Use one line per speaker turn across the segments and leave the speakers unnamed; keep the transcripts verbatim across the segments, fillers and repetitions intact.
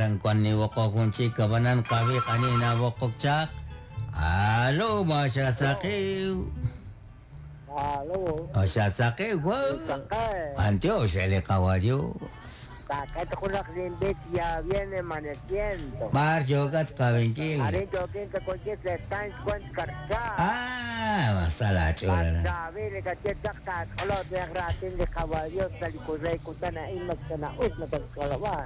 arangkwan ni wako kunci kabanan kawi kanina wako cak. Halo, masyasaki.
Halo.
Masyasaki, gua. Antio, se le kawayo.
Acá te con la gente ya viene amaneciendo.
Bar jogat kawingking.
Hari jogging ke kunci setan kuan kerja.
Ah, masalah curang.
Sabi le kacetak tak kalau dia gratin di kawayo tali kurai kutana imak sana us na pagkalawan.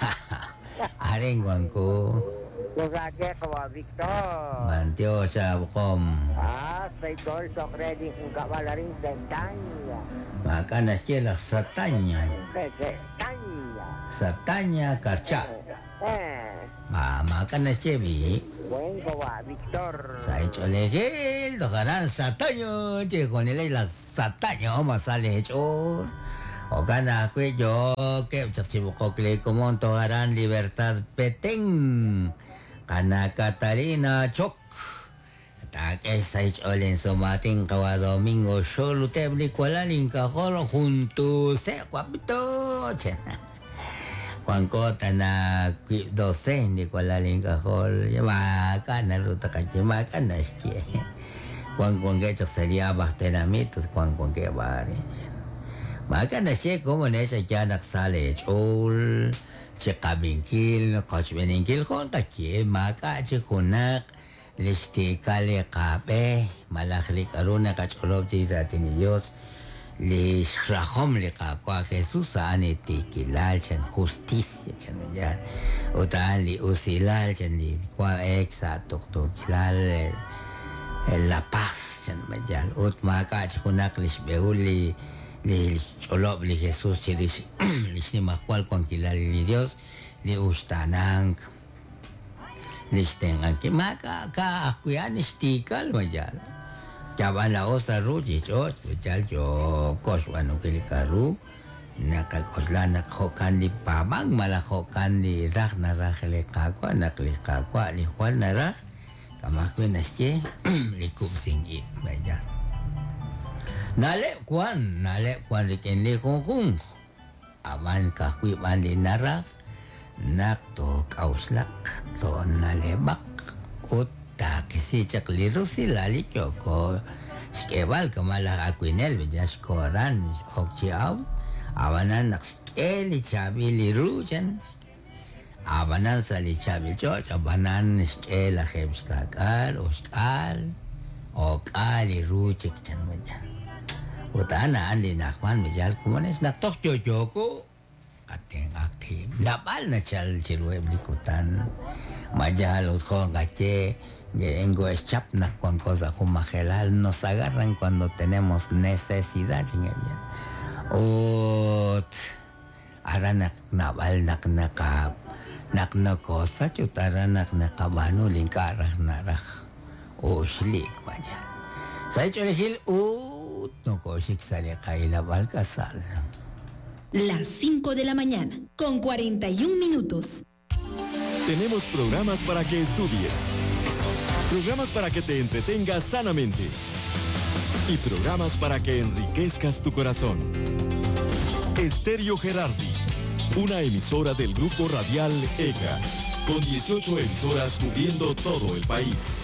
Aring wangku.
Lugage kawa Victor.
Mantio sa bukom.
Ah, say gol sok ready kung kawalaring sentanya.
Maka nasila satanya.
Sentanya.
Satanya karca.
Eh.
Ma, maka nasibi.
Buen kawa Victor.
Saya colehil, dokaran satanya. Je con nilai la satanya masale chor. O kana kwe yo ke chasibuko kle como togaran libertad peteng. Kana Katarina Chok. Take sai olen somating kawa domingo solo te bli kwalaling ka holo junto se kwapito. Kuan kota na doce ni kwalaling ka hol. Ya kana ruta ka ma kana skie. Kuan kuan ke seria bahtenamit kuan kuan ke bare. Maka na siya como na sa janak sale chol. Si kabingkil, kachbeningkil kon kaki maka si kunak listi kali kape malakli karuna kacholob si datin Diyos lis rahom li kakwa Jesus ani tikilal chan justicia chan yan utaan li usilal chan li kwa eksa tuktukilal la paz chan yan ut maka si kunak lis beuli li cholob li Jesus si lis lis ni makwal kwan kilal li Dios li ustanang lis tengan ki maka ka akuyan istikal majal jabala osa ruji chos majal jo kos wanu kilikaru nakal kosla nak hokan di pabang malah hokan di rak narak le kakwa nak li kakwa li kwan narak kamakwe nasje li kum singi majal nale kwan nale kwan riken le kung kung aman kakwi mandi narak nak to kauslak to nalebak uta kisi cak liru si lali choko skebal kamala akwinel bejas koran okchiaw awanan nak skeli chabi liru chan awanan sali chabi choch awanan skela hebs kakal oskal okal liru cik chan bejas utana andi nakman mejal kumanes nak tok jojoko kateng akim napal na chal chilwe blikutan majal utjo gache que engo eschap nak con cosa como gelal nos agarran cuando tenemos necesidad chingue bien ut aranak nabal nak nakap nak na cosa chutara nak nakabano lingkarah narah o shlik majal saya chorehil u no koshik sale kaila balkasal.
Las cinco de la mañana, con cuarenta y un minutos.
Tenemos programas para que estudies, programas para que te entretengas sanamente y programas para que enriquezcas tu corazón. Estéreo Gerardi, una emisora del grupo radial E G A, con dieciocho emisoras cubriendo todo el país.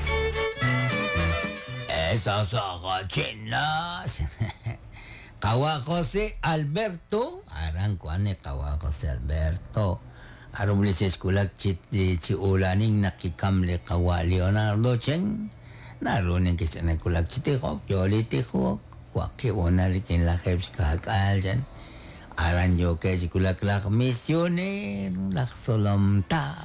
Esas agachinas. Kawa José Alberto. Arangkuane Kawa José Alberto. Arumli sa eskulak chit chi ulaning nakikamle Kawa Leonardo Cheng. Narunin kisa na kulak chitihok. Jolitihok. Kwaki onalikin lakebs kakal dyan. Aran yo ke si kulak lak misioner. Lak solom tak.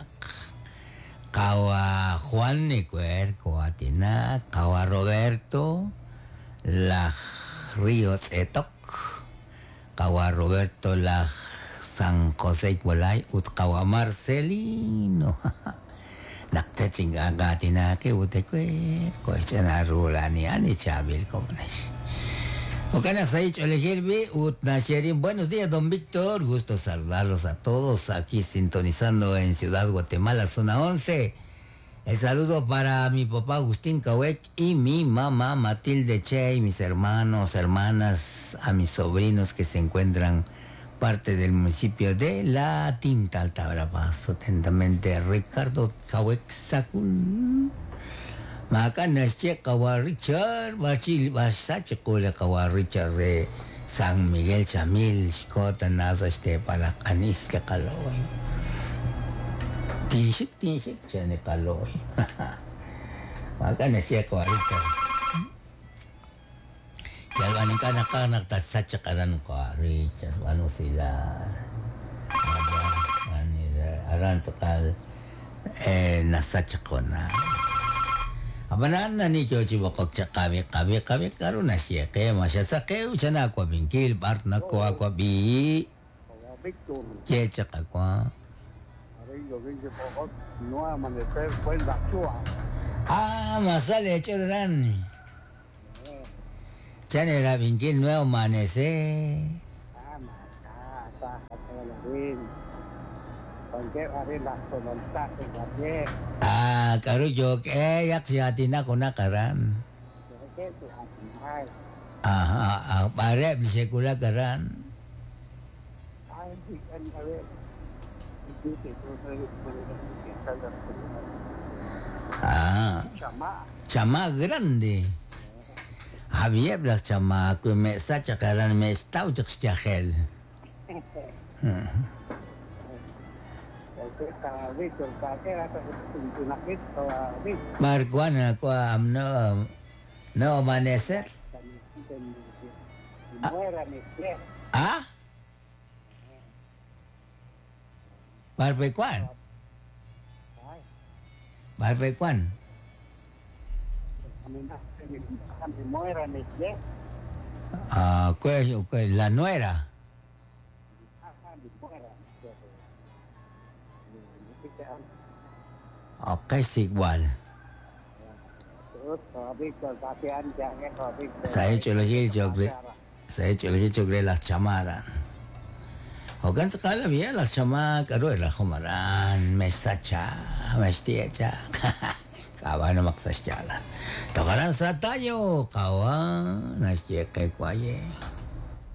Kawa Juan Nicuer, Coatina, Kawa Roberto, la Ríos Etok, Kawa Roberto, la San José Igualay, ut Kawa Marcelino. Nakta chinga gatina ke utekwe, kochana rulani ani chabil comunes. Ocana Saich Olegelbe, ut Nasherin. Buenos días, don Víctor. Gusto saludarlos a todos aquí sintonizando en Ciudad Guatemala, zona once. El saludo para mi papá Agustín Cahuec y mi mamá Matilde Che y mis hermanos, hermanas, a mis sobrinos que se encuentran parte del municipio de La Tinta Altabrava. Atentamente Ricardo Kawexakul. Maka nasye kawa Richard, bachi basa chekula kawa Richard de San Miguel Chamil, Skota nasa este para kanis ke kaloy. Tinsik tinsik chene kaloy. Maka nasye kawa Richard. Kaya ka nakanak sa chakaran ko Richard, ano sila? Aran sakal eh nasa chakona. Abanan na ni Joji wakok cha kami kami kami karu na siya kaya masya sa kayo siya na ako bingkil part na ko ako bi che cha ka kwa ah masale choran chane la bingkil nuevo amanece ah, karu jok eh yak siatin ako nakaran. Ah, ah, pare bisa kula karan. Ah, chama grande. Había blas chama aku me sa cakaran me stau jak sjahel. Marcuan ako no no amanecer. Ah? Barbecuan. Barbecuan. Ah, pues la nuera. Okay, es igual. Saya coloqué chocolate, saya coloqué chocolate las chamaras. Hogan sekali biar las chamaras, karo lah kumaran, mestacha, mestiacha, kawan maksa jalan. Takaran satayo, kawan, nasi kayak kuaye.